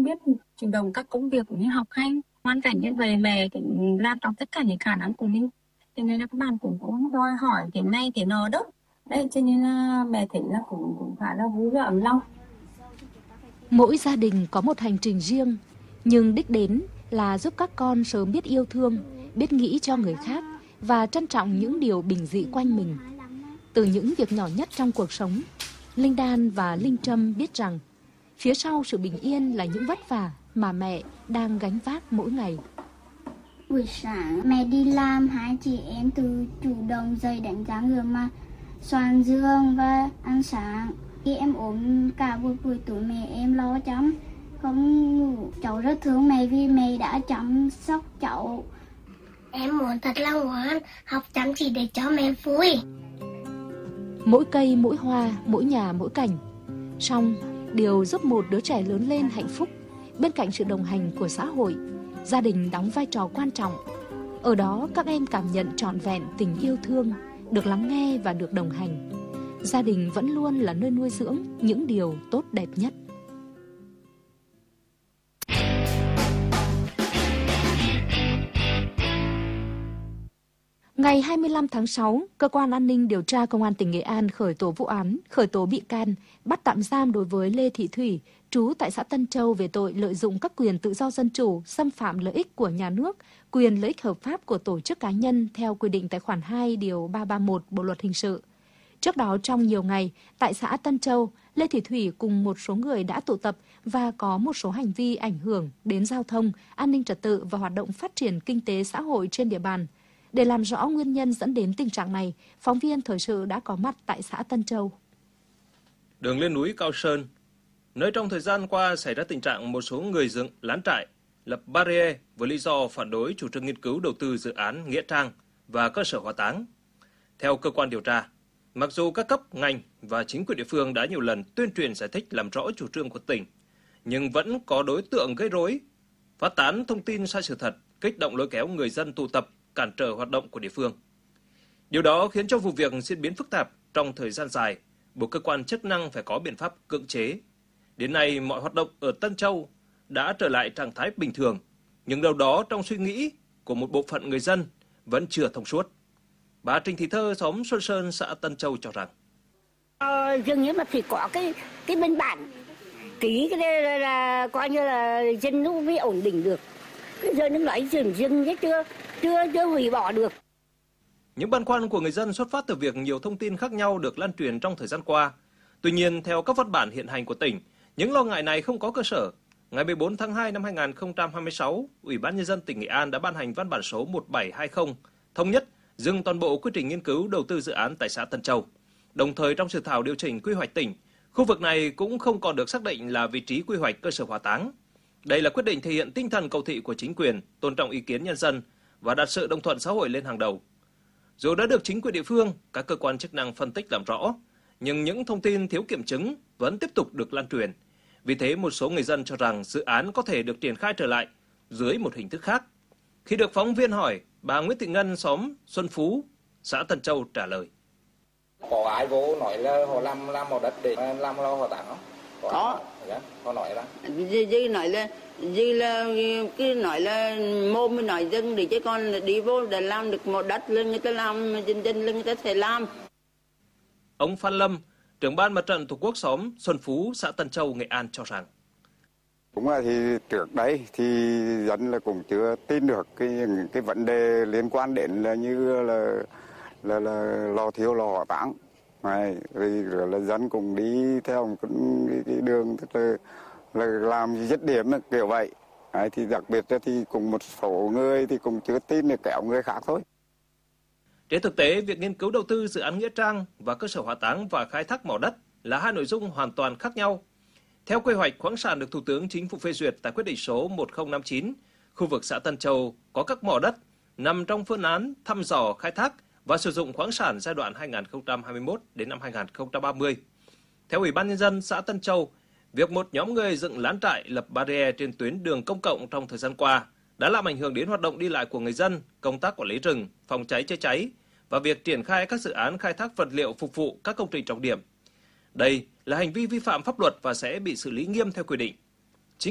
không biết chủ động các công việc như học hành, hoàn cảnh như vậy mẹ cũng làm trong tất cả những khả năng của mình. Cho nên là các bạn cũng có đòi hỏi thế này thế nọ đó. Đấy, cho nên là mẹ thấy là cũng khá là vui và ấm lòng. Mỗi gia đình có một hành trình riêng, nhưng đích đến là giúp các con sớm biết yêu thương, biết nghĩ cho người khác và trân trọng những điều bình dị quanh mình. Từ những việc nhỏ nhất trong cuộc sống, Linh Đan và Linh Trâm biết rằng phía sau sự bình yên là những vất vả mà mẹ đang gánh vác mỗi ngày. Buổi sáng mẹ đi làm, hai chị em tự chủ động dậy đánh răng rửa mặt, xoàn giường và ăn sáng. Khi em ốm cả buổi tối mẹ em lo chăm, không ngủ. Cháu rất thương mẹ vì mẹ đã chăm sóc cháu. Em muốn thật là ngoan, học chăm chỉ để cho mẹ vui. Mỗi cây, mỗi hoa, mỗi nhà, mỗi cảnh. Song điều giúp một đứa trẻ lớn lên hạnh phúc bên cạnh sự đồng hành của xã hội, gia đình đóng vai trò quan trọng. Ở đó các em cảm nhận trọn vẹn tình yêu thương, được lắng nghe và được đồng hành. Gia đình vẫn luôn là nơi nuôi dưỡng những điều tốt đẹp nhất. Ngày 25 tháng 6, Cơ quan An ninh Điều tra Công an tỉnh Nghệ An khởi tố vụ án, khởi tố bị can, bắt tạm giam đối với Lê Thị Thủy, trú tại xã Tân Châu về tội lợi dụng các quyền tự do dân chủ, xâm phạm lợi ích của nhà nước, quyền lợi ích hợp pháp của tổ chức cá nhân theo quy định tại khoản 2 điều 331 Bộ luật hình sự. Trước đó trong nhiều ngày, tại xã Tân Châu, Lê Thị Thủy cùng một số người đã tụ tập và có một số hành vi ảnh hưởng đến giao thông, an ninh trật tự và hoạt động phát triển kinh tế xã hội trên địa bàn. Để làm rõ nguyên nhân dẫn đến tình trạng này, phóng viên thời sự đã có mặt tại xã Tân Châu. Đường lên núi Cao Sơn, nơi trong thời gian qua xảy ra tình trạng một số người dựng lán trại, lập barrier với lý do phản đối chủ trương nghiên cứu đầu tư dự án Nghĩa Trang và cơ sở hỏa táng. Theo cơ quan điều tra, mặc dù các cấp, ngành và chính quyền địa phương đã nhiều lần tuyên truyền giải thích làm rõ chủ trương của tỉnh, nhưng vẫn có đối tượng gây rối, phát tán thông tin sai sự thật, kích động lôi kéo người dân tụ tập, cản trở hoạt động của địa phương. Điều đó khiến cho vụ việc diễn biến phức tạp trong thời gian dài, buộc cơ quan chức năng phải có biện pháp cưỡng chế. Đến nay, mọi hoạt động ở Tân Châu đã trở lại trạng thái bình thường, nhưng đâu đó trong suy nghĩ của một bộ phận người dân vẫn chưa thông suốt. Bà Trình Thị Thơ, xóm Xuân Sơn, xã Tân Châu cho rằng dường như mà phải có cái biên bản ký cái đây là coi như là dân nó mới ổn định được. Bây giờ nó nói dừng chưa hủy bỏ được. Những băn khoăn của người dân xuất phát từ việc nhiều thông tin khác nhau được lan truyền trong thời gian qua. Tuy nhiên, theo các văn bản hiện hành của tỉnh, những lo ngại này không có cơ sở. Ngày 14 tháng 2 năm 2026, Ủy ban Nhân dân tỉnh Nghệ An đã ban hành văn bản số 1720, thống nhất dừng toàn bộ quy trình nghiên cứu đầu tư dự án tại xã Tân Châu. Đồng thời trong dự thảo điều chỉnh quy hoạch tỉnh, khu vực này cũng không còn được xác định là vị trí quy hoạch cơ sở hỏa táng. Đây là quyết định thể hiện tinh thần cầu thị của chính quyền, tôn trọng ý kiến nhân dân và đặt sự đồng thuận xã hội lên hàng đầu. Dù đã được chính quyền địa phương, các cơ quan chức năng phân tích làm rõ, nhưng những thông tin thiếu kiểm chứng vẫn tiếp tục được lan truyền. Vì thế, một số người dân cho rằng dự án có thể được triển khai trở lại dưới một hình thức khác. Khi được phóng viên hỏi, bà Nguyễn Thị Ngân, xóm Xuân Phú, xã Tân Châu trả lời. Có ai vô nói là họ làm màu đất để làm lo hỏa táng không? Có. Họ nói đó. Dư nói là mồm mới nói dân để cho con đi vô để làm được một đất lên người ta làm, dân lên người ta sẽ làm. Ông Phan Lâm, trưởng ban Mặt trận Tổ quốc xóm Xuân Phú, xã Tân Châu, Nghệ An cho rằng đúng là thì trước đấy thì dân là cũng chưa tin được cái vấn đề liên quan đến là như là lo thiếu lo hỏa táng. Này, vì là dân cũng đi theo một cái đường tức là làm dứt điểm kiểu vậy. Đấy, thì đặc biệt là thì cùng một số người thì cũng chưa tin được kéo người khác thôi. Trên thực tế, việc nghiên cứu đầu tư dự án Nghĩa Trang và cơ sở hỏa táng và khai thác mỏ đất là hai nội dung hoàn toàn khác nhau. Theo quy hoạch khoáng sản được Thủ tướng Chính phủ phê duyệt tại quyết định số 1059, khu vực xã Tân Châu có các mỏ đất nằm trong phương án thăm dò, khai thác và sử dụng khoáng sản giai đoạn 2021 đến năm 2030. Theo Ủy ban Nhân dân xã Tân Châu, việc một nhóm người dựng lán trại lập barrier trên tuyến đường công cộng trong thời gian qua đã làm ảnh hưởng đến hoạt động đi lại của người dân, công tác quản lý rừng, phòng cháy chữa cháy và việc triển khai các dự án khai thác vật liệu phục vụ các công trình trọng điểm. Đây là hành vi vi phạm pháp luật và sẽ bị xử lý nghiêm theo quy định.